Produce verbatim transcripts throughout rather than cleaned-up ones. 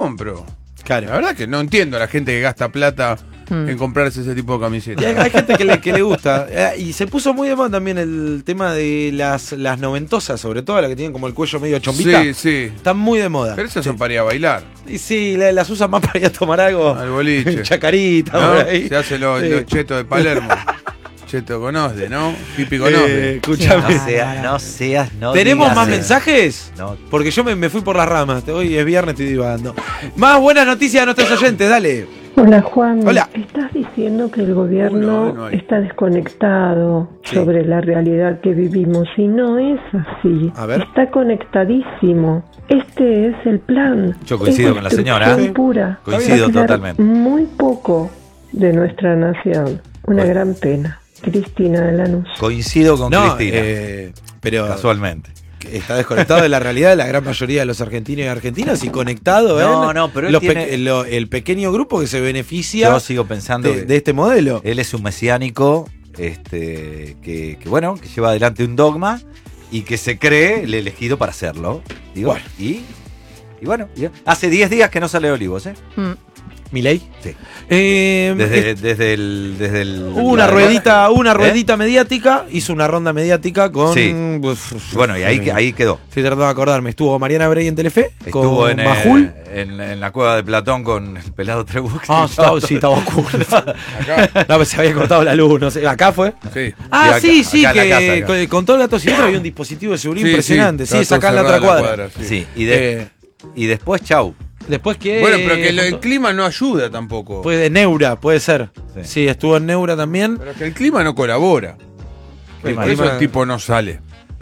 compro. Claro. La verdad que no entiendo a la gente que gasta plata Mm. en comprarse ese tipo de camisetas. Y hay, hay gente que le, que le gusta. Eh, y se puso muy de moda también el tema de las, las noventosas, sobre todo las que tienen como el cuello medio chombita. Sí, sí. Están muy de moda. Pero esas Sí. son para ir a bailar. Y sí, la- las usan más para ir a tomar algo. Al boliche. Chacarita, ¿No? por ahí. Se hace los Sí. los chetos de Palermo. Cheto con osde, ¿no? Pipi con Eh, osde. escuchame. No seas, no seas, no ¿Tenemos digas más eso. mensajes? No. Porque yo me, me fui por las ramas. Hoy es viernes, estoy divagando. Más buenas noticias a nuestros oyentes, dale. Hola Juan, Hola. estás diciendo que el gobierno Uno, no hay. está desconectado Sí. sobre la realidad que vivimos y no es así. A ver. Está conectadísimo. Este es el plan. Yo coincido Es con la señora, destrucción ¿eh? pura. Coincido Va a quedar totalmente. Muy poco de nuestra nación. Una gran pena. Cristina de Lanús. Coincido con No, Cristina, eh, pero casualmente. está desconectado de la realidad de la gran mayoría de los argentinos y argentinas y conectado No, en no, pero él los tiene- pe- lo- el pequeño grupo que se beneficia Yo sigo pensando de, que de este modelo. él es un mesiánico este, que, que, bueno, que lleva adelante un dogma y que se cree el elegido para hacerlo. Digo, Bueno. y, y bueno, y- hace diez días que no sale Olivos, ¿eh? Mm. ¿Milei? Sí. Eh, Desde, desde el... Desde el Hubo una la- ruedita, hubo una ¿Eh? ruedita mediática, hizo una ronda mediática con. Sí. Uf, Bueno, y ahí, eh, ahí quedó. Estoy tratando de acordarme. Estuvo Mariana Brey en Telefe. Estuvo con en, eh, Majul. en, en la cueva de Platón con el pelado Trebuch. Ah, estaba, sí, estaba oscuro. Acá. No, pues se había cortado la luz, no sé. Acá fue. Sí. Ah, acá- sí, sí, acá en la que casa, acá. con, con todo el gato silvestre había un dispositivo de seguridad Sí, impresionante. Sí, está es acá en todo la otra cerrado cuadra. sí. Sí, y, de- Eh, y después, chau. después que. Bueno, pero que lo- el clima no ayuda tampoco. Puede de Neura, puede ser. Sí. Sí. estuvo en Neura también. Pero que el clima no colabora. Clima- Por eso clima- el tipo no sale.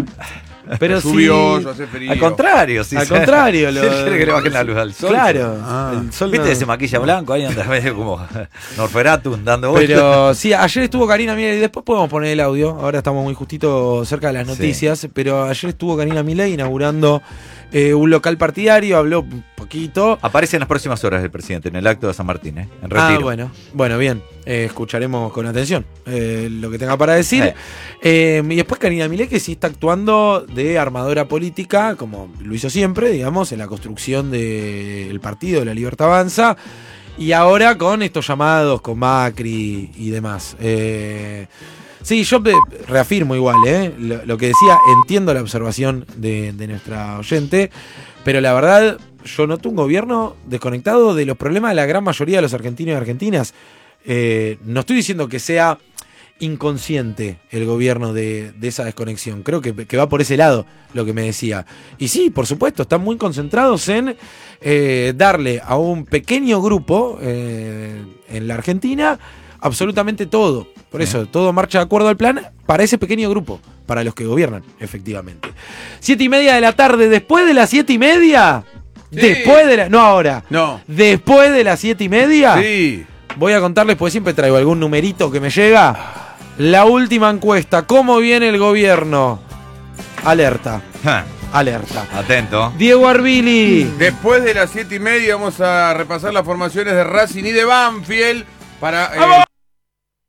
Pero sí. Lluvioso, hace frío. Al contrario, sí. Al sí. contrario, lo- Sí, quiere que le bajen la luz al sol. Claro. Ah. El sol ¿Viste no- ese maquilla blanco ahí donde medio como Norferatum dando vueltas? Pero sí, ayer estuvo Karina Milei, y después podemos poner el audio, ahora estamos muy justito cerca de las noticias, pero ayer estuvo Karina Milei inaugurando eh, un local partidario, habló un poquito. Aparece en las próximas horas el presidente en el acto de San Martín, ¿eh? En Ah, retiro. bueno, bueno, bien, eh, escucharemos con atención eh, lo que tenga para decir. Eh. Eh, y después Karina Milei, que sí está actuando de armadora política, como lo hizo siempre, digamos, en la construcción del partido de la Libertad Avanza. Y ahora con estos llamados, con Macri y demás. Eh, sí, yo eh, reafirmo igual, eh, lo, lo que decía, entiendo la observación de, de nuestra oyente, pero la verdad, yo noto un gobierno desconectado de los problemas de la gran mayoría de los argentinos y argentinas. Eh, no estoy diciendo que sea inconsciente el gobierno de, de esa desconexión. Creo que, que va por ese lado lo que me decía. Y sí, por supuesto, están muy concentrados en eh, darle a un pequeño grupo eh, en la Argentina absolutamente todo. Por eso, todo marcha de acuerdo al plan para ese pequeño grupo, para los que gobiernan, efectivamente. Siete y media de la tarde, después de las siete y media. Sí. Después de la. No ahora. No. Después de las siete y media. Sí. Voy a contarles, porque siempre traigo algún numerito que me llega. La última encuesta, ¿cómo viene el gobierno? Alerta, Ja, alerta. atento. Diego Arbili. Después de las siete y media vamos a repasar las formaciones de Racing y de Banfield para eh, ¡Vamos!